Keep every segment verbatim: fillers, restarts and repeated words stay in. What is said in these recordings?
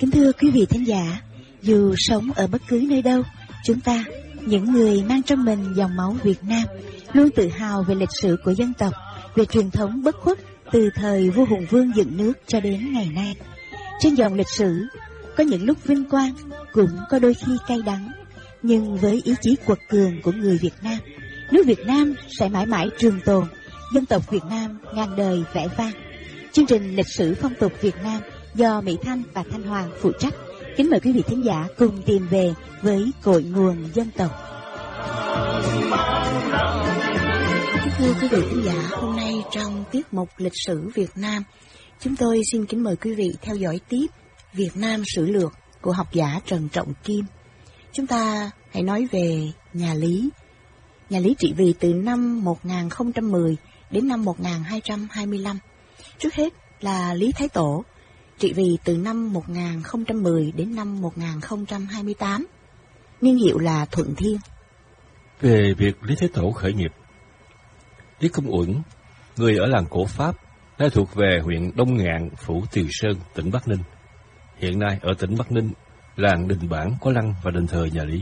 Kính thưa quý vị thính giả, dù sống ở bất cứ nơi đâu, chúng ta, những người mang trong mình dòng máu Việt Nam, luôn tự hào về lịch sử của dân tộc, về truyền thống bất khuất từ thời vua Hùng Vương dựng nước cho đến ngày nay. Trên dòng lịch sử, có những lúc vinh quang, cũng có đôi khi cay đắng, nhưng với ý chí quật cường của người Việt Nam, nước Việt Nam sẽ mãi mãi trường tồn, dân tộc Việt Nam ngàn đời vẻ vang. Chương trình Lịch sử phong tục Việt Nam do Mỹ Thanh và Thanh Hoàng phụ trách. Kính mời quý vị thính giả cùng tìm về với cội nguồn dân tộc. Thưa quý vị thính giả, hôm nay trong tiết mục Lịch sử Việt Nam, chúng tôi xin kính mời quý vị theo dõi tiếp Việt Nam Sử Lược của học giả Trần Trọng Kim. Chúng ta hãy nói về nhà Lý. Nhà Lý trị vì từ năm một nghìn không trăm mười đến năm một nghìn hai trăm hai mươi lăm. Trước hết là Lý Thái Tổ, trị vì từ năm một nghìn không trăm mười đến năm một nghìn không trăm hai mươi tám, niên hiệu là Thuận Thiên. Về việc Lý Thái Tổ khởi nghiệp, Lý Công Uẩn, người ở làng cổ Pháp, nay thuộc về huyện Đông Ngạn, phủ Từ Sơn, tỉnh Bắc Ninh. Hiện nay ở tỉnh Bắc Ninh, làng Đình Bản có lăng và đền thờ nhà Lý.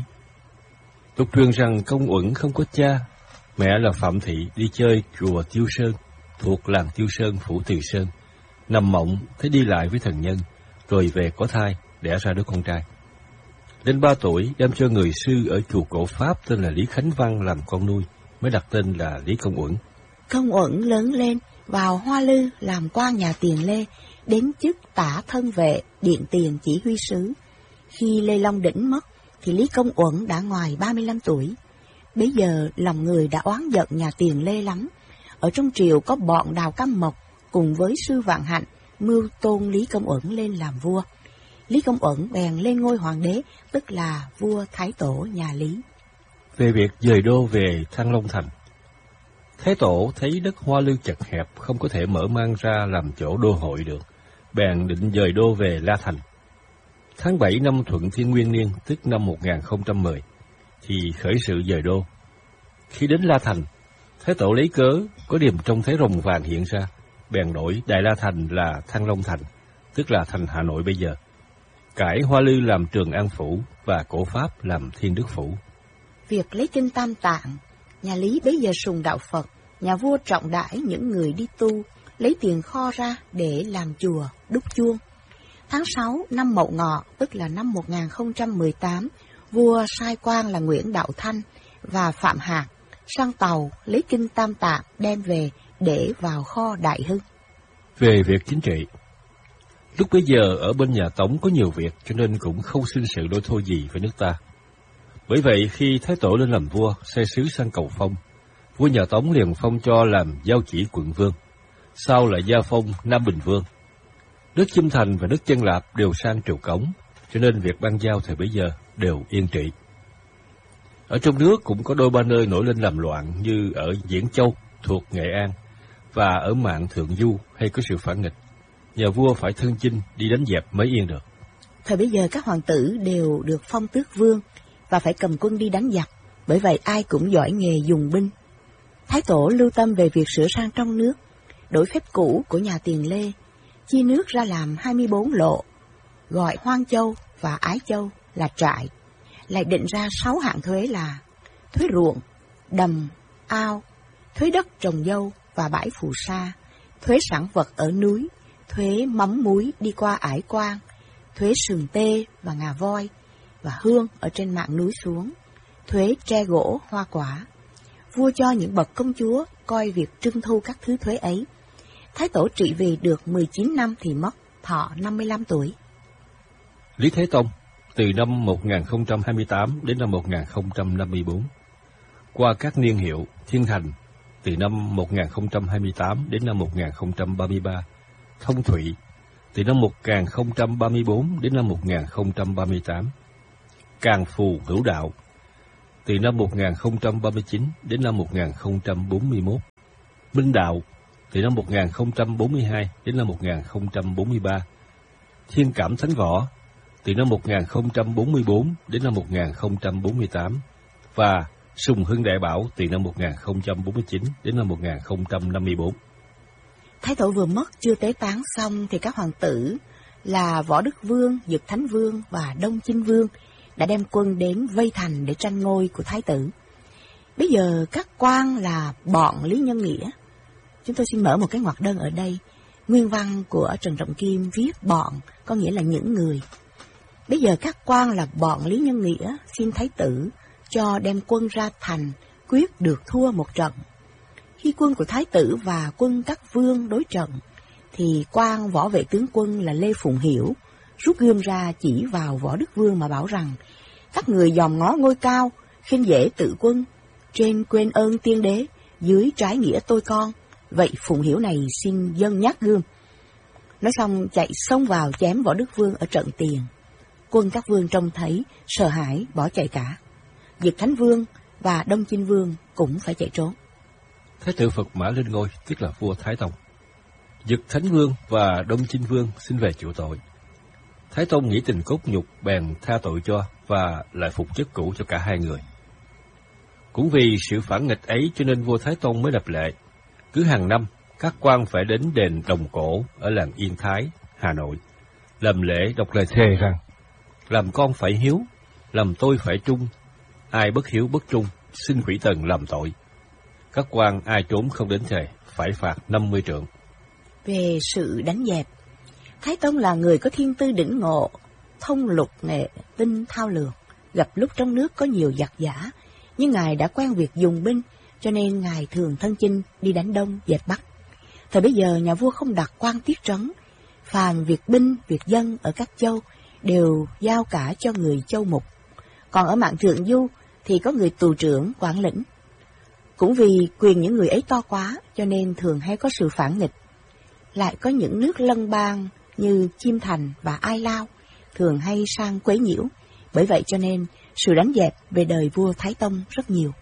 Tục truyền rằng Công Uẩn không có cha, mẹ là Phạm Thị đi chơi chùa Tiêu Sơn, thuộc làng Tiêu Sơn, phủ Từ Sơn, nằm mộng thấy đi lại với thần nhân, rồi về có thai, đẻ ra đứa con trai. Đến ba tuổi, đem cho người sư ở chùa cổ Pháp tên là Lý Khánh Văn làm con nuôi, mới đặt tên là Lý Công Uẩn. Công Uẩn lớn lên, vào Hoa Lư làm quan nhà Tiền Lê, đến chức tả thân vệ, điện tiền chỉ huy sứ. Khi Lê Long Đỉnh mất, thì Lý Công Uẩn đã ngoài ba mươi lăm tuổi. Bấy giờ lòng người đã oán giận nhà Tiền Lê lắm. Ở trong triều có bọn Đào Cam Mộc cùng với sư Vạn Hạnh mưu tôn Lý Công Uẩn lên làm vua. Lý Công Uẩn bèn lên ngôi hoàng đế, tức là vua Thái Tổ nhà Lý. Về việc dời đô về Thăng Long Thành, Thái Tổ thấy đất Hoa Lư chật hẹp, không có thể mở mang ra làm chỗ đô hội được, bèn định dời đô về La Thành. Tháng bảy năm Thuận Thiên Nguyên Niên, tức năm một nghìn không trăm mười, thì khởi sự dời đô. Khi đến La Thành, Thái Tổ lấy cớ có điềm trông thấy rồng vàng hiện ra, bèn đổi Đại La Thành là Thăng Long Thành, tức là thành Hà Nội bây giờ. Cải Hoa Lư làm Trường An Phủ và cổ Pháp làm Thiên Đức Phủ. Việc lấy kinh Tam Tạng, nhà Lý bấy giờ sùng đạo Phật, nhà vua trọng đãi những người đi tu, lấy tiền kho ra để làm chùa, đúc chuông. Tháng sáu năm Mậu Ngọ, tức là năm một nghìn không trăm mười tám, vua sai quan là Nguyễn Đạo Thanh và Phạm Hạc sang tàu lấy kinh Tam Tạng đem về để vào kho Đại Hưng. Về việc chính trị, lúc bấy giờ ở bên nhà Tống có nhiều việc, cho nên cũng không sinh sự đối thôi gì với nước ta. Bởi vậy khi Thái Tổ lên làm vua, sai sứ sang cầu phong, vua nhà Tống liền phong cho làm giao chỉ quận vương, sau lại gia phong Nam Bình Vương. Nước Chiêm Thành và nước Chân Lạp đều sang triều cống, cho nên việc ban giao thời bấy giờ đều yên trị. Ở trong nước cũng có đôi ba nơi nổi lên làm loạn, như ở Diễn Châu thuộc Nghệ An và ở Mạn Thượng Du hay có sự phản nghịch. Nhà vua phải thân chinh đi đánh dẹp mới yên được. Thời bấy giờ các hoàng tử đều được phong tước vương và phải cầm quân đi đánh giặc, bởi vậy ai cũng giỏi nghề dùng binh. Thái Tổ lưu tâm về việc sửa sang trong nước, đổi phép cũ của nhà Tiền Lê, chia nước ra làm hai mươi bốn lộ, gọi Hoang Châu và Ái Châu là trại, lại định ra sáu hạng thuế là thuế ruộng, đầm, ao, thuế đất trồng dâu và bãi phù sa, thuế sản vật ở núi, thuế mắm muối đi qua ải quan, thuế sừng tê và ngà voi và hương ở trên mạn núi xuống, thuế tre gỗ, hoa quả. Vua cho những bậc công chúa coi việc trưng thu các thứ thuế ấy. Thái Tổ trị vì được mười chín năm thì mất, thọ năm mươi lăm tuổi. Lý Thế Tông, từ năm một nghìn không trăm hai mươi tám đến năm một nghìn không trăm năm mươi bốn. Qua các niên hiệu: Thiên Thành, từ năm một nghìn không trăm hai mươi tám đến năm một nghìn không trăm ba mươi ba. Thông Thụy, từ năm một nghìn không trăm ba mươi bốn đến năm một nghìn không trăm ba mươi tám. Càn Phù Hữu Đạo, từ năm một nghìn không trăm ba mươi chín đến năm một nghìn không trăm bốn mươi mốt. Minh Đạo, từ năm một nghìn không trăm bốn mươi hai đến năm một nghìn không trăm bốn mươi ba. Thiên Cảm Thánh Võ, từ năm một nghìn không trăm bốn mươi bốn đến năm một nghìn không trăm bốn mươi tám. Và Sùng Hưng Đại Bảo, từ năm một nghìn không trăm bốn mươi chín đến năm một nghìn không trăm năm mươi bốn. Thái Tổ vừa mất chưa tế táng xong thì các hoàng tử là Võ Đức Vương, Dực Thánh Vương và Đông Chinh Vương đã đem quân đến vây thành để tranh ngôi của thái tử. Bây giờ các quan là bọn Lý Nhân Nghĩa. Chúng tôi xin mở một cái ngoặc đơn ở đây. Nguyên văn của Trần Trọng Kim viết bọn có nghĩa là những người. Bây giờ các quan là bọn Lý Nhân Nghĩa xin thái tử cho đem quân ra thành quyết được thua một trận. Khi quân của thái tử và quân các vương đối trận, thì quan võ vệ tướng quân là Lê Phụng Hiểu rút gươm ra chỉ vào Võ Đức Vương mà bảo rằng: các người dòm ngó ngôi cao, khinh dễ tự quân, trên quên ơn tiên đế, dưới trái nghĩa tôi con. Vậy Phụng Hiểu này xin dâng nhát gươm. Nói xong chạy xông vào chém Võ Đức Vương ở trận tiền. Quân các vương trông thấy sợ hãi bỏ chạy cả. Dực Thánh Vương và Đông Chinh Vương cũng phải chạy trốn. Thái tử Phật Mã lên ngôi, tức là vua Thái Tông. Dực Thánh Vương và Đông Chinh Vương xin về chịu tội. Thái Tông nghĩ tình cốt nhục bèn tha tội cho và lại phục chức cũ cho cả hai người. Cũng vì sự phản nghịch ấy cho nên vua Thái Tông mới lập lệ, cứ hàng năm các quan phải đến đền Đồng Cổ ở làng Yên Thái, Hà Nội, làm lễ đọc lời thề rằng: làm con phải hiếu, làm tôi phải trung, ai bất hiếu bất trung, xin quỷ thần làm tội. Các quan ai trốn không đến thề phải phạt năm mươi trượng. Về sự đánh dẹp, Thái Tông là người có thiên tư đỉnh ngộ, thông lục nghệ, tinh thao lược. Gặp lúc trong nước có nhiều giặc giả, nhưng Ngài đã quen việc dùng binh, cho nên Ngài thường thân chinh đi đánh Đông dẹp Bắc. Thời bấy giờ nhà vua không đặt quan tiết trấn, phàm việc binh, việc dân ở các châu đều giao cả cho người châu mục. Còn ở Mạn Thượng Du thì có người tù trưởng quản lĩnh. Cũng vì quyền những người ấy to quá, cho nên thường hay có sự phản nghịch. Lại có những nước lân bang như Chiêm Thành và Ai Lao thường hay sang quấy nhiễu. Bởi vậy cho nên sự đánh dẹp về đời vua Thái Tông rất nhiều.